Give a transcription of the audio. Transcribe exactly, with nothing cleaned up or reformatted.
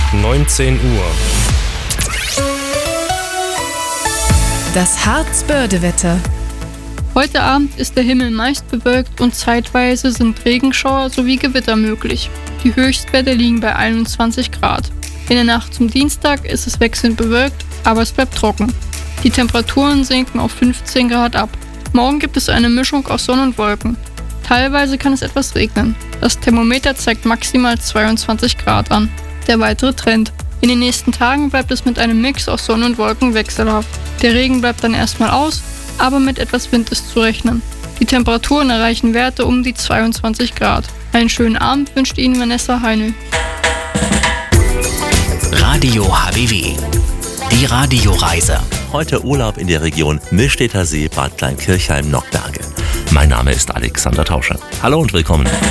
neunzehn Uhr. Das Harzbörde-Wetter. Heute Abend ist der Himmel meist bewölkt und zeitweise sind Regenschauer sowie Gewitter möglich. Die Höchstwerte liegen bei einundzwanzig Grad. In der Nacht zum Dienstag ist es wechselnd bewölkt, aber es bleibt trocken. Die Temperaturen sinken auf fünfzehn Grad ab. Morgen gibt es eine Mischung aus Sonne und Wolken. Teilweise kann es etwas regnen. Das Thermometer zeigt maximal zweiundzwanzig Grad an. Der weitere Trend. In den nächsten Tagen bleibt es mit einem Mix aus Sonne und Wolken wechselhaft. Der Regen bleibt dann erstmal aus, aber mit etwas Wind ist zu rechnen. Die Temperaturen erreichen Werte um die zweiundzwanzig Grad. Einen schönen Abend wünscht Ihnen Vanessa Heine. Radio H B W. Die Radioreise. Heute Urlaub in der Region Millstätter See, Bad Kleinkirchheim, Nockberge. Mein Name ist Alexander Tauscher. Hallo und willkommen.